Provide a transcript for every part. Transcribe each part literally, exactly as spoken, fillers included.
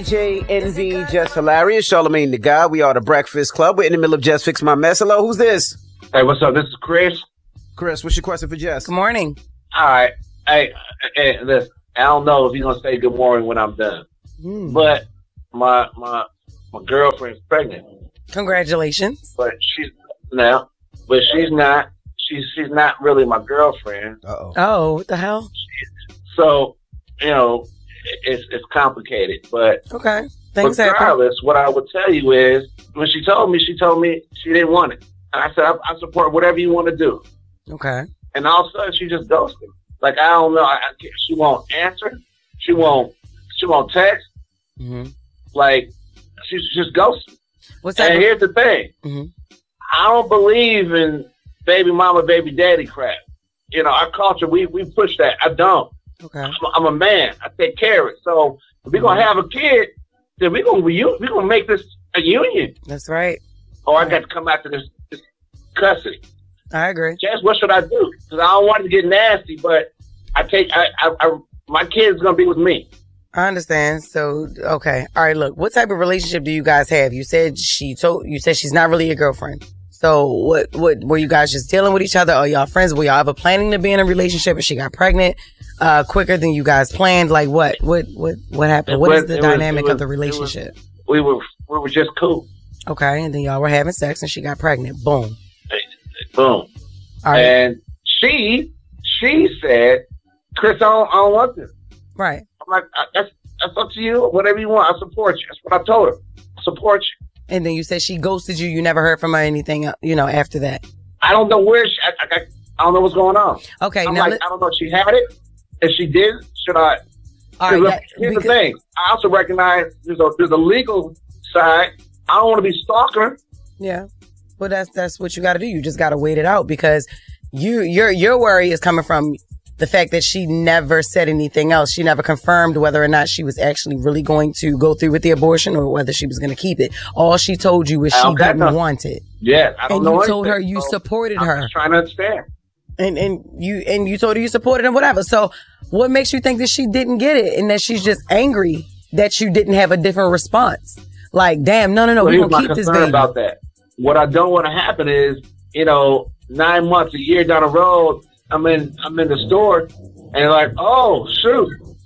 D J Envy, Just Hilarious, Charlamagne the God. We are the Breakfast Club. We're in the middle of Just Fix My Mess. Hello, who's this? Hey, what's up? This is Chris. Chris, what's your question for Jess? Good morning. All right. Hey, hey, listen, I don't know if you're going to say good morning when I'm done. Mm. But my my my girlfriend's pregnant. Congratulations. But she's now, but she's not. She's she's not really my girlfriend. Uh-oh. Oh, what the hell? So, you know, it's it's complicated. But okay, things regardless, happen. What I would tell you is, when she told me, she told me she didn't want it. And I said, I, I support whatever you want to do. Okay. And all of a sudden, she just ghosted. Like, I don't know. I, I, she won't answer. She won't. She won't text. Mm-hmm. Like, she's just ghosting. What's that? And here's the thing. Mm-hmm. I don't believe in baby mama, baby daddy crap. You know, our culture, we, we push that. I don't. Okay. I'm, I'm a man. I take care of it. So if we're going to have a kid, then we're going to we're gonna make this a union. That's right. Or I got to come after this, this custody. I agree. Jess, what should I do? Because I don't want it to get nasty, but I take, I, I, I my kid's going to be with me. I understand. So, okay. All right, look, what type of relationship do you guys have? You said she told, you said she's not really your girlfriend. So what, what, were you guys just dealing with each other? Are y'all friends? Were y'all ever planning to be in a relationship and she got pregnant, uh, quicker than you guys planned? Like what, what, what, what happened? What is the dynamic of the relationship? We were, we were just cool. Okay. And then y'all were having sex and she got pregnant. Boom. Boom. All right. And she, she said, Chris, I don't, I don't want this. Right. I'm like, that's, that's up to you. Whatever you want. I support you. That's what I told her. I support you. And then you said she ghosted you. You never heard from her anything, you know, after that. I don't know where she, I, I, I don't know what's going on. Okay. I'm now like, let, I don't know if she had it. If she did, should I? All right, look, that, here's because, the thing. I also recognize there's a, there's a legal side. I don't want to be stalking her. Yeah. Well, that's, that's what you got to do. You just got to wait it out because you, your, your worry is coming from the fact that she never said anything else. She never confirmed whether or not she was actually really going to go through with the abortion or whether she was going to keep it. All she told you was she didn't no. want it. Yeah, I don't and know. And you anything, told her you so supported I'm her. Just trying to understand. And and you and you told her you supported her, whatever. So what makes you think that she didn't get it and that she's just angry that you didn't have a different response? Like, damn, no, no, no, well, we're gonna keep this baby. About that. What I don't want to happen is, you know, nine months, a year down the road, I'm in I'm in the store. And like, oh, shoot,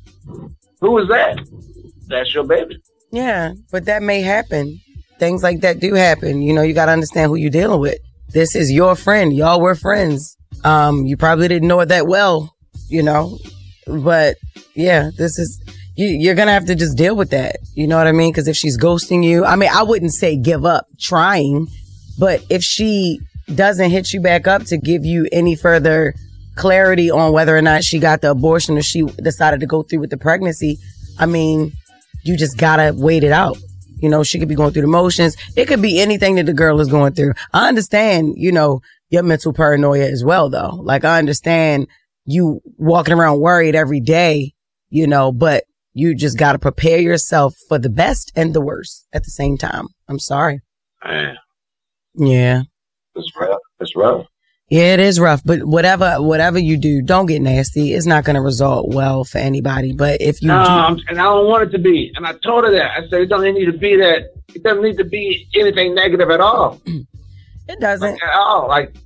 who is that? That's your baby. Yeah, but that may happen. Things like that do happen. You know, you got to understand who you're dealing with. This is your friend. Y'all were friends. Um, you probably didn't know it that well, you know, but yeah, this is, you, you're going to have to just deal with that. You know what I mean? Because if she's ghosting you, I mean, I wouldn't say give up trying, but if she doesn't hit you back up to give you any further clarity on whether or not she got the abortion or she decided to go through with the pregnancy, I mean, you just gotta wait it out. You know, she could be going through the motions. It could be anything that the girl is going through. I understand, you know, your mental paranoia as well, though. Like, I understand you walking around worried every day, you know, but you just gotta prepare yourself for the best and the worst at the same time. I'm sorry. Man. Yeah. It's rough. It's rough. Yeah, it is rough, but whatever whatever you do, don't get nasty. It's not going to result well for anybody. But if you no, do, I'm, and I don't want it to be. And I told her that. I said it doesn't need to be that. It doesn't need to be anything negative at all. It doesn't like, at all. Like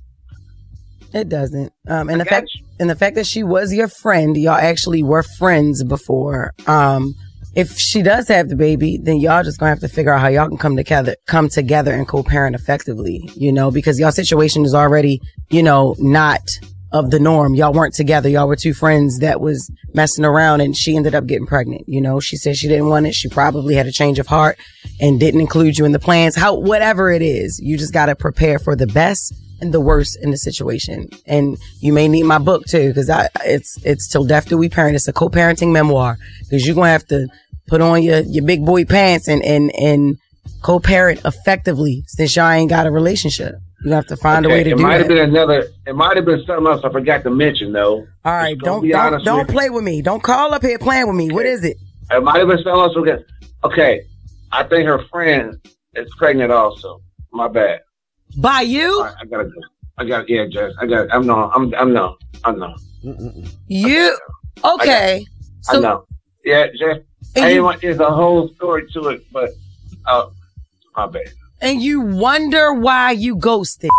it doesn't. Um, and I the fact you. and the fact that she was your friend, y'all actually were friends before. Um, if she does have the baby, then y'all just gonna have to figure out how y'all can come together, come together and co-parent effectively, you know, because y'all situation is already, you know, not of the norm. Y'all weren't together. Y'all were two friends that was messing around and she ended up getting pregnant. You know, she said she didn't want it. She probably had a change of heart and didn't include you in the plans. How, whatever it is, you just got to prepare for the best and the worst in the situation. And you may need my book too, because I it's it's Till Death Do We Parent. It's a co-parenting memoir, because you're gonna have to put on your, your big boy pants and, and, and co-parent effectively since y'all ain't got a relationship. You have to find okay, a way to it do might that. Have been another, it might have been something else I forgot to mention, though. All right, don't don't, don't play with me. Don't call up here playing with me. Okay. What is it? It might have been something else. Okay. okay, I think her friend is pregnant also. My bad. By you? Right, I gotta go. I got yeah, Jess. I got. I'm no. I'm. I'm no. I'm no. You okay? I, so, I know. Yeah, Jess. And you, there's a whole story to it, but uh, my bad. And you wonder why you ghosted.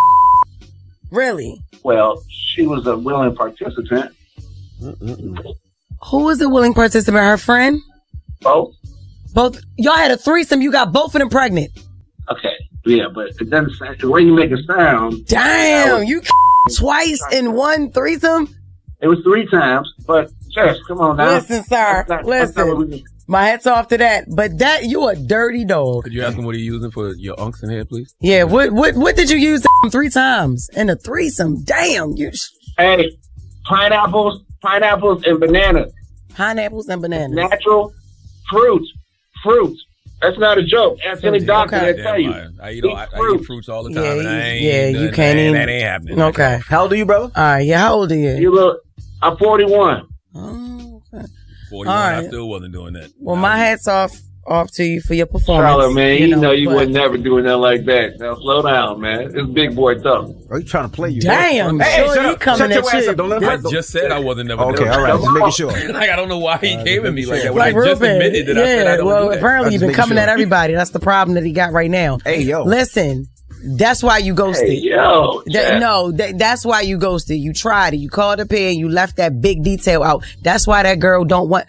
Really? Well, she was a willing participant. Mm-mm-mm. Who was the willing participant? Her friend? Both. Both. Y'all had a threesome. You got both of them pregnant. Okay. Yeah, but it doesn't sound, the way you make it sound. Damn, was, you twice in one threesome? It was three times, but Jess, come on now. Listen, sir. That's not, listen. that's not what we, My hat's off to that. But that, you a dirty dog. Could you ask him what he's using for your unks in here, please? Yeah, what what what did you use three times in a threesome? Damn, you. Hey, pineapples, pineapples and bananas. Pineapples and bananas. Natural fruits, fruits. That's not a joke. Ask any doctor Okay. that tell you. I, I eat all, I, I eat fruits all the time, Yeah, and I you- ain't. yeah, you that, can't that, even- That ain't happening. Okay. How old are you, brother? All right. Yeah, how old are you? You look. I'm forty-one. Oh, okay. forty-one, All I right. still wasn't doing that. Well, Nah, my hat's off off to you for your performance. Charlotte, man, you, know, you but- would never do nothing like that. Now slow down, man. It's big boy tough. Are you trying to play you? Damn, Hey, sure, shut he up. coming Shut your at ass you. up. Don't let him I hurt. just said I wasn't never Okay, doing all right. Just making sure. Like, I don't know why he came at me like that. When Like I just Ruben. admitted that yeah, I said I don't well, do that. apparently I'm you've just been making coming sure. at everybody. That's the problem that he got right now. Hey, yo. Listen, that's why you ghosted. Hey, yo. That- Jack. no, that, that's why you ghosted. You tried it. You called up here and you left that big detail out. That's why that girl don't want.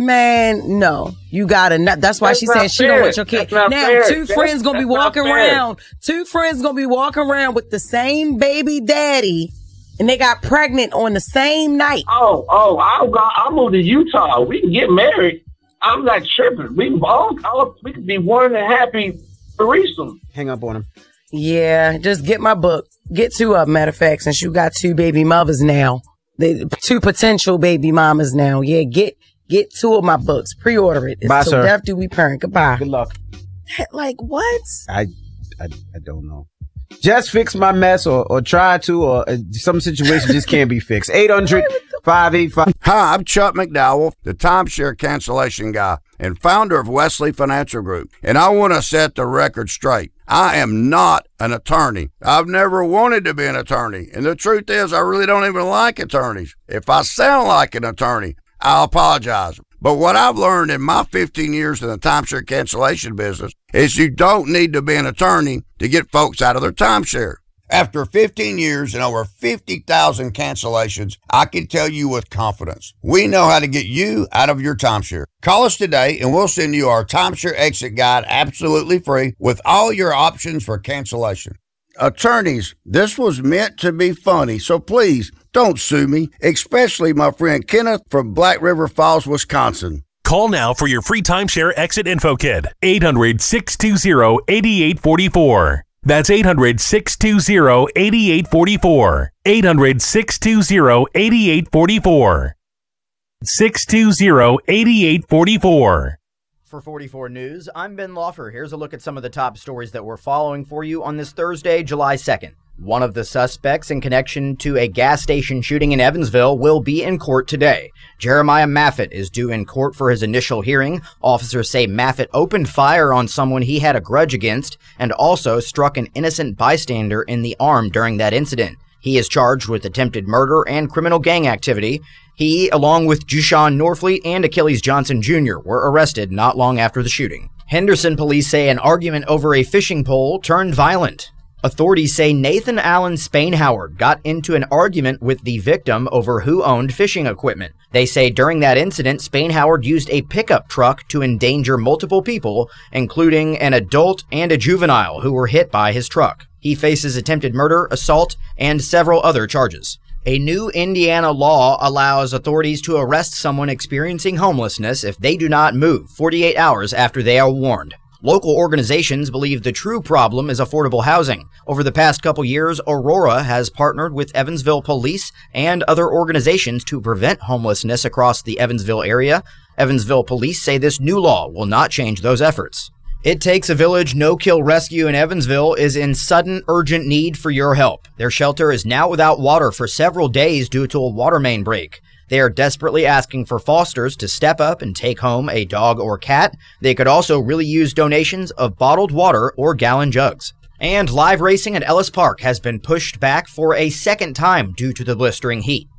Man, no, you gotta. Not, that's why That's she not said she don't fair. want your kid. That's not Now, fair. two That's- friends gonna be that's not walking fair. around. Two friends gonna be walking around with the same baby daddy, and they got pregnant on the same night. Oh, oh, I'll go. I'll move to Utah. We can get married. I'm not tripping. We can all, all we can be one and a happy threesome. Hang up on him. Yeah, just get my book. Get two of them, matter of fact, since you got two baby mothers now. The two potential baby mamas now. Yeah, get get two of my books. Pre-order it. It's Bye, Till sir. Death Do We Parent. Goodbye. Good luck. Like, what? I, I, I don't know. Just fix my mess or, or try to, or uh, some situation just can't be fixed. eight hundred, five eight five Hi, I'm Chuck McDowell, the timeshare cancellation guy and founder of Wesley Financial Group. And I want to set the record straight. I am not an attorney. I've never wanted to be an attorney. And the truth is, I really don't even like attorneys. If I sound like an attorney, I apologize. But what I've learned in my fifteen years in the timeshare cancellation business is you don't need to be an attorney to get folks out of their timeshare. After fifteen years and over fifty thousand cancellations, I can tell you with confidence, we know how to get you out of your timeshare. Call us today and we'll send you our timeshare exit guide absolutely free with all your options for cancellation. Attorneys, this was meant to be funny, so please don't sue me, especially my friend Kenneth from Black River Falls, Wisconsin. Call now for your free timeshare exit info kit. eight hundred, six two zero, eight eight four four. That's eight hundred, six two zero, eight eight four four. eight hundred, six two zero, eight eight four four. six two zero, eight eight four four. For forty-four News, I'm Ben Lawfer. Here's a look at some of the top stories that we're following for you on this Thursday, July second. One of the suspects in connection to a gas station shooting in Evansville will be in court today. Jeremiah Maffitt is due in court for his initial hearing. Officers say Maffitt opened fire on someone he had a grudge against and also struck an innocent bystander in the arm during that incident. He is charged with attempted murder and criminal gang activity. He, along with Jushawn Norfleet and Achilles Johnson Junior, were arrested not long after the shooting. Henderson police say an argument over a fishing pole turned violent. Authorities say Nathan Allen Spainhoward got into an argument with the victim over who owned fishing equipment. They say during that incident, Spainhoward used a pickup truck to endanger multiple people, including an adult and a juvenile who were hit by his truck. He faces attempted murder, assault, and several other charges. A new Indiana law allows authorities to arrest someone experiencing homelessness if they do not move forty-eight hours after they are warned. Local organizations believe the true problem is affordable housing. Over the past couple years, Aurora has partnered with Evansville Police and other organizations to prevent homelessness across the Evansville area. Evansville Police say this new law will not change those efforts. It Takes a Village No-Kill Rescue in Evansville is in sudden, urgent need for your help. Their shelter is now without water for several days due to a water main break. They are desperately asking for fosters to step up and take home a dog or cat. They could also really use donations of bottled water or gallon jugs. And live racing at Ellis Park has been pushed back for a second time due to the blistering heat.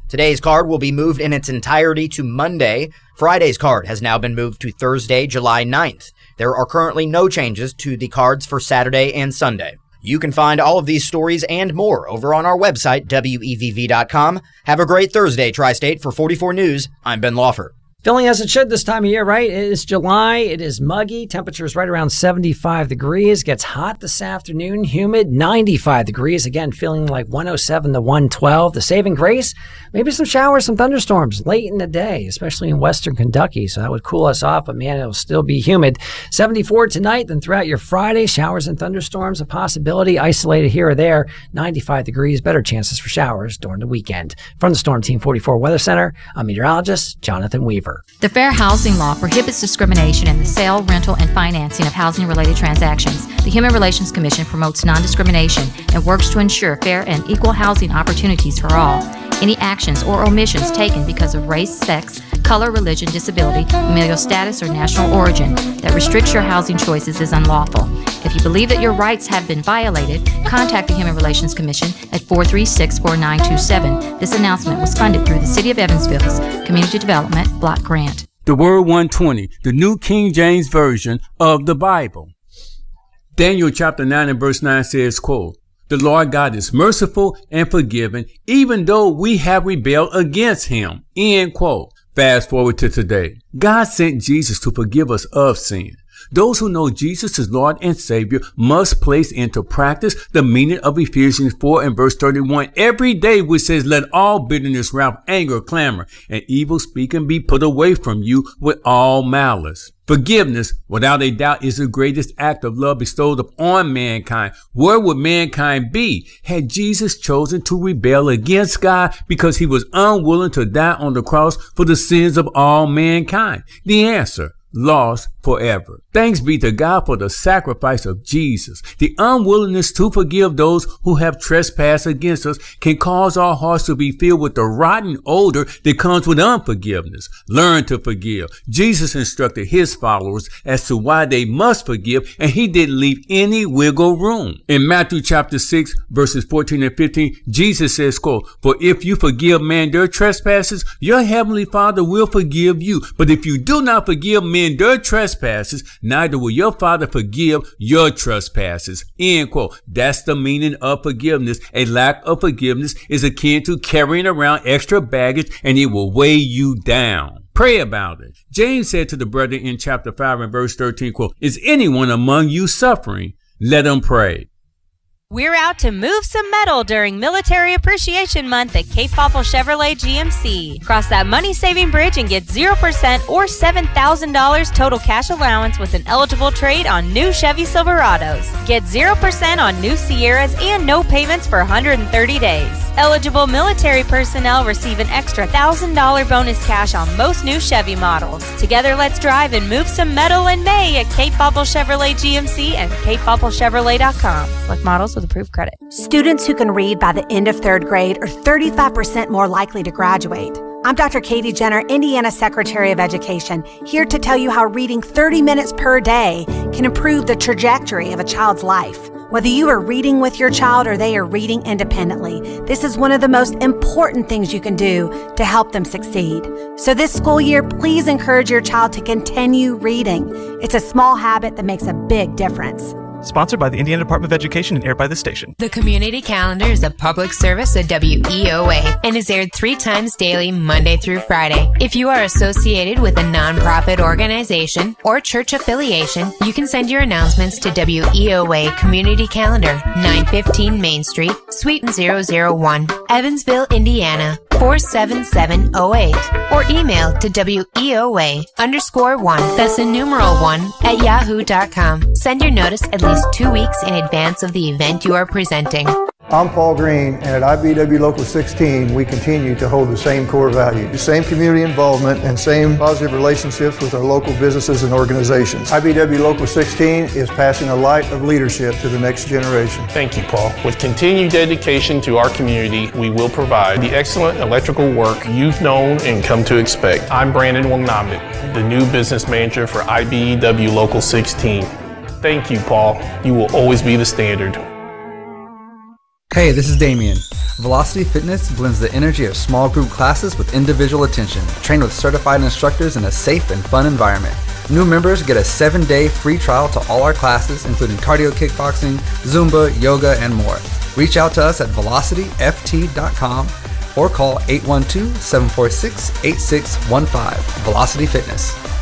Today's card will be moved in its entirety to Monday. Friday's card has now been moved to Thursday, July ninth. There are currently no changes to the cards for Saturday and Sunday. You can find all of these stories and more over on our website, W E V V dot com. Have a great Thursday, Tri-State. For forty-four News, I'm Ben Lawfer. Feeling as it should this time of year, right? It is July. It is muggy. Temperatures right around seventy-five degrees. Gets hot this afternoon. Humid, ninety-five degrees. Again, feeling like one oh seven to one twelve. The saving grace, maybe some showers, some thunderstorms late in the day, especially in western Kentucky. So that would cool us off, but man, it'll still be humid. seventy-four tonight, then throughout your Friday, showers and thunderstorms, a possibility, isolated here or there. ninety-five degrees, better chances for showers during the weekend. From the Storm Team forty-four Weather Center, I'm meteorologist Jonathan Weaver. The Fair Housing Law prohibits discrimination in the sale, rental, and financing of housing-related transactions. The Human Relations Commission promotes non-discrimination and works to ensure fair and equal housing opportunities for all. Any actions or omissions taken because of race, sex, color, religion, disability, familial status, or national origin that restricts your housing choices is unlawful. If you believe that your rights have been violated, contact the Human Relations Commission at four three six, four nine two seven. This announcement was funded through the City of Evansville's Community Development Block Grant. The Word one twenty, the New King James Version of the Bible. Daniel chapter nine and verse nine says, quote, "The Lord God is merciful and forgiving, even though we have rebelled against him." End quote. Fast forward to today. God sent Jesus to forgive us of sin. Those who know Jesus as Lord and Savior must place into practice the meaning of Ephesians four and verse thirty-one every day, which says, "Let all bitterness, wrath, anger, clamor, and evil speaking be put away from you with all malice." Forgiveness, without a doubt, is the greatest act of love bestowed upon mankind. Where would mankind be had Jesus chosen to rebel against God because he was unwilling to die on the cross for the sins of all mankind? The answer: lost forever. Thanks be to God for the sacrifice of Jesus. The unwillingness to forgive those who have trespassed against us can cause our hearts to be filled with the rotten odor that comes with unforgiveness. Learn to forgive. Jesus instructed his followers as to why they must forgive, and he didn't leave any wiggle room. In Matthew chapter six, verses fourteen and fifteen, Jesus says, quote, "For if you forgive men their trespasses, your heavenly Father will forgive you. But if you do not forgive men their trespasses, neither will your Father forgive your trespasses." End quote. That's the meaning of forgiveness. A lack of forgiveness is akin to carrying around extra baggage, and it will weigh you down. Pray about it. James said to the brethren in chapter five and verse thirteen, quote, "Is anyone among you suffering? Let him pray." We're out to move some metal during Military Appreciation Month at Cape Popple Chevrolet G M C. Cross that money-saving bridge and get zero percent or seven thousand dollars total cash allowance with an eligible trade on new Chevy Silverados. Get zero percent on new Sierras and no payments for one hundred thirty days. Eligible military personnel receive an extra one thousand dollars bonus cash on most new Chevy models. Together, let's drive and move some metal in May at Cape Popple Chevrolet G M C and cape popple chevrolet dot com. Select models with approved credit. Students who can read by the end of third grade are thirty-five percent more likely to graduate. I'm Doctor Katie Jenner, Indiana Secretary of Education, here to tell you how reading thirty minutes per day can improve the trajectory of a child's life. Whether you are reading with your child or they are reading independently, this is one of the most important things you can do to help them succeed. So this school year, please encourage your child to continue reading. It's a small habit that makes a big difference. Sponsored by the Indiana Department of Education and aired by this station. The Community Calendar is a public service of W E O A and is aired three times daily, Monday through Friday. If you are associated with a nonprofit organization or church affiliation, you can send your announcements to W E O A Community Calendar, nine fifteen Main Street, Suite zero zero one, Evansville, Indiana, four seven seven oh eight, or email to W E O A underscore one, that's the numeral one, at yahoo dot com. Send your notice at least two weeks in advance of the event you are presenting. I'm Paul Green, and at I B W Local sixteen, we continue to hold the same core values, the same community involvement, and same positive relationships with our local businesses and organizations. I B W Local sixteen is passing a light of leadership to the next generation. Thank you, Paul. With continued dedication to our community, we will provide the excellent electrical work you've known and come to expect. I'm Brandon Wangnamit, the new business manager for I B E W Local sixteen. Thank you, Paul. You will always be the standard. Hey, this is Damien. Velocity Fitness blends the energy of small group classes with individual attention, trained with certified instructors in a safe and fun environment. New members get a seven-day free trial to all our classes, including cardio kickboxing, Zumba, yoga, and more. Reach out to us at velocity f t dot com or call eight one two, seven four six, eight six one five. Velocity Fitness.